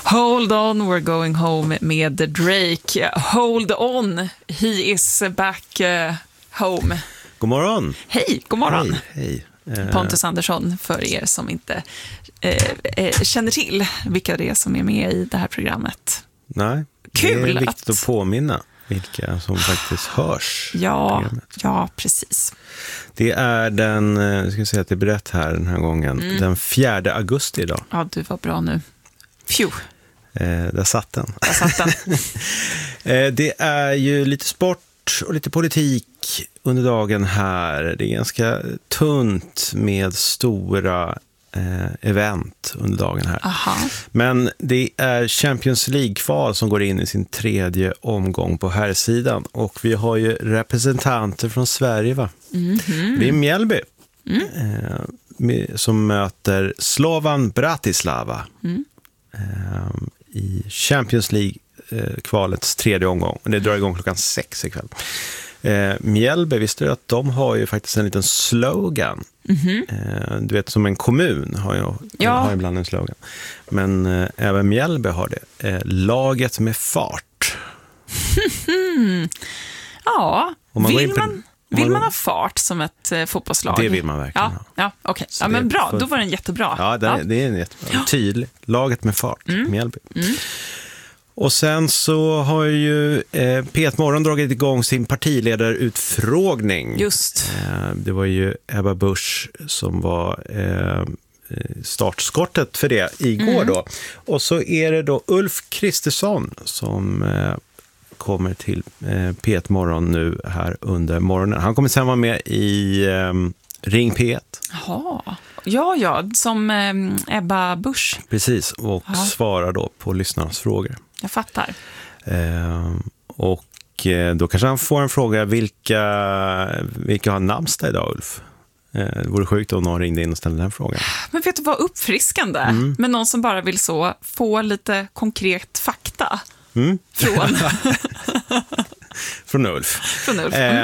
Hold on, we're going home med Drake. Hold on, he is back home. God morgon. Hej, god morgon. Hej. Pontus Andersson, för er som inte känner till vilka det är som är med i det här programmet. Nej, Kul det är viktigt att påminna vilka som faktiskt hörs. Ja, precis. Det är den, ska jag säga att det är berätt här den här gången, den 4 augusti idag. Ja, du var bra nu. Där satt den. Den. Det är ju lite sport och lite politik under dagen här. Det är ganska tunt med stora event under dagen här. Aha. Men det är Champions League-kval som går in i sin 3:e omgång på här sidan. Och vi har ju representanter från Sverige, va? Mm-hmm. Det är Mjällby som möter Slovan Bratislava i Champions League-kvalets 3:e omgång. Det drar igång klockan 6 ikväll. Mjällby, visste du att de har ju faktiskt en liten slogan. Du vet, som en kommun har ibland en slogan. Men även Mjällby har det. Laget med fart. Ja, vill man ha fart som ett fotbollslag? Det vill man verkligen ha. Ja, okej. Ja, men bra, då var den jättebra. Ja, det är en jättebra. Tydlig. Laget med fart, Mjällby. Och sen så har ju P1 Morgon dragit igång sin partiledarutfrågning. Just. Det var ju Ebba Busch som var startskottet för det igår då. Och så är det då Ulf Kristersson som kommer till P1 Morgon nu här under morgonen. Han kommer sen vara med i Ring P1. Jaha. Ja, som Ebba Busch. Precis, och svarar då på lyssnarnas frågor. Jag fattar. Och då kanske han får en fråga, vilka har namnsdag idag, Ulf? Det vore sjukt om någon ringde in och ställde den frågan. Men vet du vad, uppfriskande? Men någon som bara vill få lite konkret fakta från Från Ulf. Från Ulf.